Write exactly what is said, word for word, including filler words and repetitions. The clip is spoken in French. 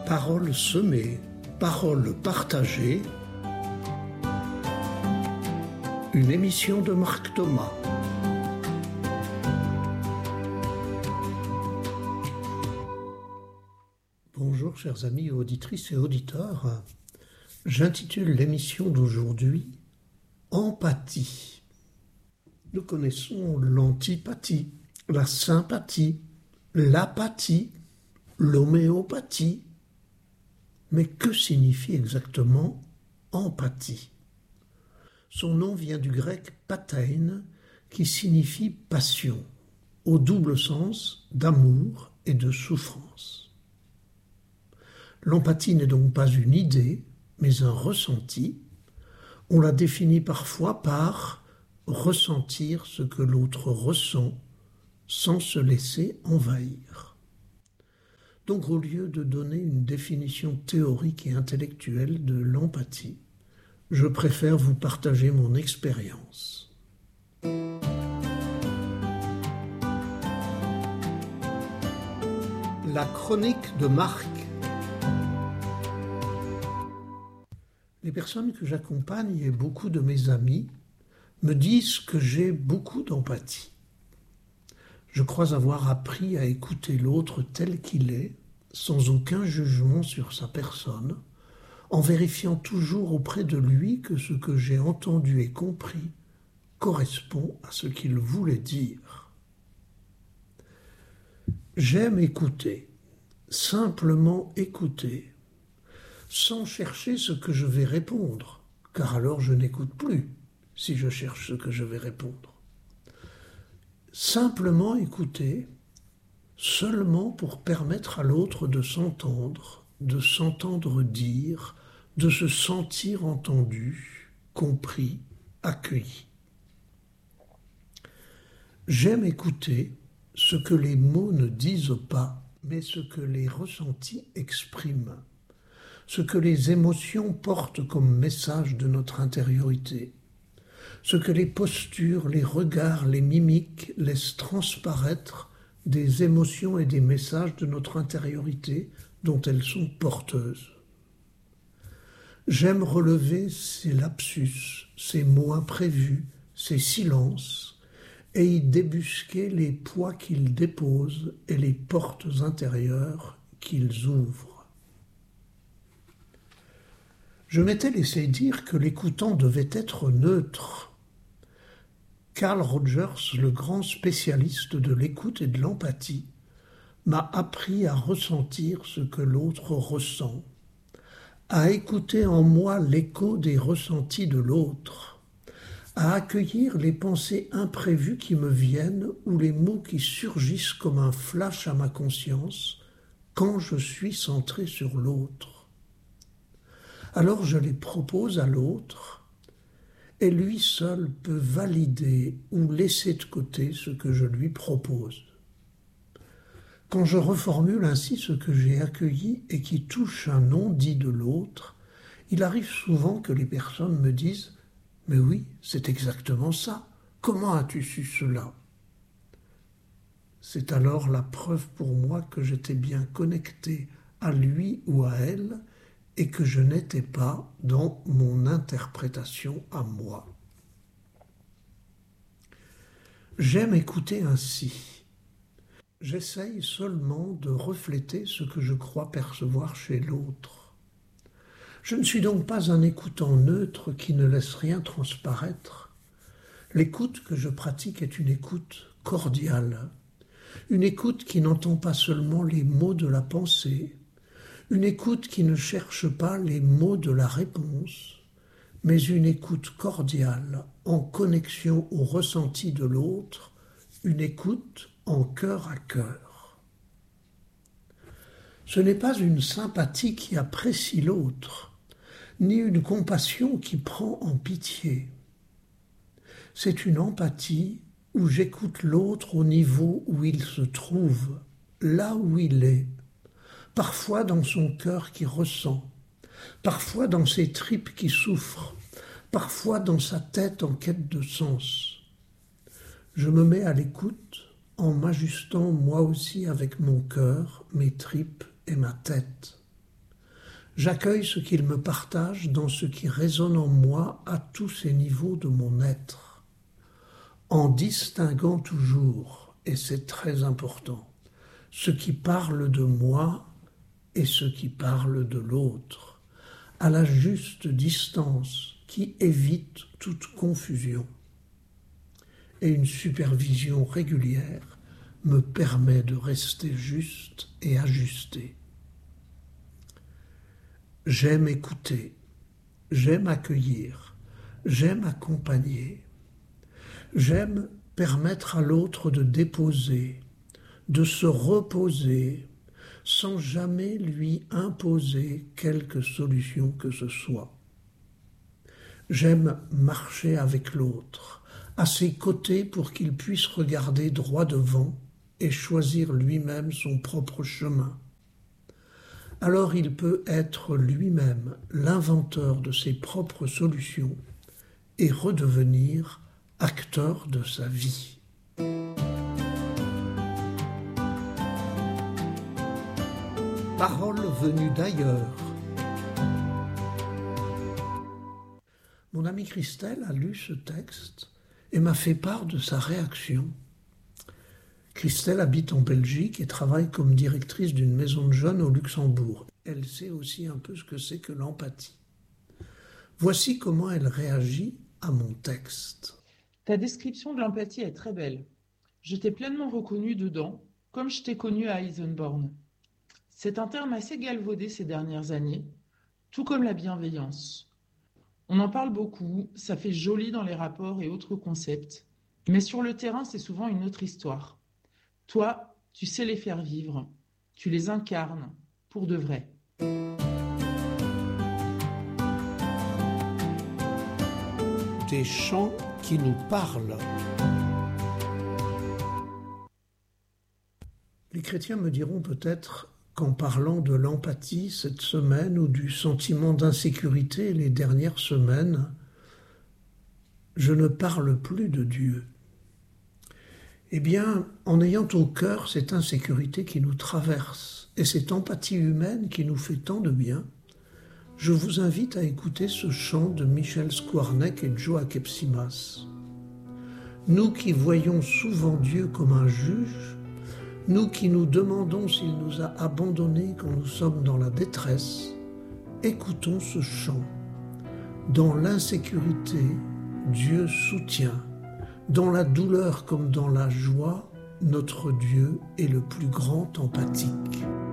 Paroles semées, paroles partagées. Une émission de Marc Thomas. Bonjour chers amis auditrices et auditeurs. J'intitule l'émission d'aujourd'hui « Empathie ». Nous connaissons l'antipathie, la sympathie, l'apathie, l'homéopathie. Mais que signifie exactement empathie ? Son nom vient du grec « pathein » qui signifie « passion », au double sens d'amour et de souffrance. L'empathie n'est donc pas une idée, mais un ressenti. On la définit parfois par ressentir ce que l'autre ressent sans se laisser envahir. Donc au lieu de donner une définition théorique et intellectuelle de l'empathie, je préfère vous partager mon expérience. La chronique de Marc. Les personnes que j'accompagne et beaucoup de mes amis me disent que j'ai beaucoup d'empathie. Je crois avoir appris à écouter l'autre tel qu'il est, sans aucun jugement sur sa personne, en vérifiant toujours auprès de lui que ce que j'ai entendu et compris correspond à ce qu'il voulait dire. J'aime écouter, simplement écouter, sans chercher ce que je vais répondre, car alors je n'écoute plus si je cherche ce que je vais répondre. Simplement écouter, seulement pour permettre à l'autre de s'entendre, de s'entendre dire, de se sentir entendu, compris, accueilli. J'aime écouter ce que les mots ne disent pas, mais ce que les ressentis expriment, ce que les émotions portent comme message de notre intériorité, ce que les postures, les regards, les mimiques laissent transparaître des émotions et des messages de notre intériorité dont elles sont porteuses. J'aime relever ces lapsus, ces mots imprévus, ces silences, et y débusquer les poids qu'ils déposent et les portes intérieures qu'ils ouvrent. Je m'étais laissé dire que l'écoutant devait être neutre. Carl Rogers, le grand spécialiste de l'écoute et de l'empathie, m'a appris à ressentir ce que l'autre ressent, à écouter en moi l'écho des ressentis de l'autre, à accueillir les pensées imprévues qui me viennent ou les mots qui surgissent comme un flash à ma conscience quand je suis centré sur l'autre. Alors je les propose à l'autre, et lui seul peut valider ou laisser de côté ce que je lui propose. Quand je reformule ainsi ce que j'ai accueilli et qui touche un non-dit de l'autre, il arrive souvent que les personnes me disent « Mais oui, c'est exactement ça. Comment as-tu su cela ?» C'est alors la preuve pour moi que j'étais bien connecté à lui ou à elle et que je n'étais pas dans mon interprétation à moi. J'aime écouter ainsi. J'essaye seulement de refléter ce que je crois percevoir chez l'autre. Je ne suis donc pas un écoutant neutre qui ne laisse rien transparaître. L'écoute que je pratique est une écoute cordiale, une écoute qui n'entend pas seulement les mots de la pensée, une écoute qui ne cherche pas les mots de la réponse, mais une écoute cordiale, en connexion au ressenti de l'autre, une écoute en cœur à cœur. Ce n'est pas une sympathie qui apprécie l'autre, ni une compassion qui prend en pitié. C'est une empathie où j'écoute l'autre au niveau où il se trouve, là où il est, parfois dans son cœur qui ressent, parfois dans ses tripes qui souffrent, parfois dans sa tête en quête de sens. Je me mets à l'écoute en m'ajustant moi aussi avec mon cœur, mes tripes et ma tête. J'accueille ce qu'il me partage dans ce qui résonne en moi à tous ces niveaux de mon être, en distinguant toujours, et c'est très important, ce qui parle de moi et ce qui parle de l'autre, à la juste distance qui évite toute confusion. Et une supervision régulière me permet de rester juste et ajusté. J'aime écouter, j'aime accueillir, j'aime accompagner, j'aime permettre à l'autre de déposer, de se reposer, sans jamais lui imposer quelque solution que ce soit. J'aime marcher avec l'autre, à ses côtés pour qu'il puisse regarder droit devant et choisir lui-même son propre chemin. Alors il peut être lui-même l'inventeur de ses propres solutions et redevenir acteur de sa vie. Parole venue d'ailleurs. Mon amie Christelle a lu ce texte et m'a fait part de sa réaction. Christelle habite en Belgique et travaille comme directrice d'une maison de jeunes au Luxembourg. Elle sait aussi un peu ce que c'est que l'empathie. Voici comment elle réagit à mon texte. Ta description de l'empathie est très belle. Je t'ai pleinement reconnu dedans, comme je t'ai connu à Eisenborn. C'est un terme assez galvaudé ces dernières années, tout comme la bienveillance. On en parle beaucoup, ça fait joli dans les rapports et autres concepts, mais sur le terrain, c'est souvent une autre histoire. Toi, tu sais les faire vivre, tu les incarnes, pour de vrai. Des chants qui nous parlent. Les chrétiens me diront peut-être qu'en parlant de l'empathie cette semaine ou du sentiment d'insécurité les dernières semaines, je ne parle plus de Dieu. Eh bien, en ayant au cœur cette insécurité qui nous traverse et cette empathie humaine qui nous fait tant de bien, je vous invite à écouter ce chant de Michel Skwarnek et Joe Akepsimas. Nous qui voyons souvent Dieu comme un juge, nous qui nous demandons s'il nous a abandonnés quand nous sommes dans la détresse, écoutons ce chant. Dans l'insécurité, Dieu soutient. Dans la douleur comme dans la joie, notre Dieu est le plus grand empathique.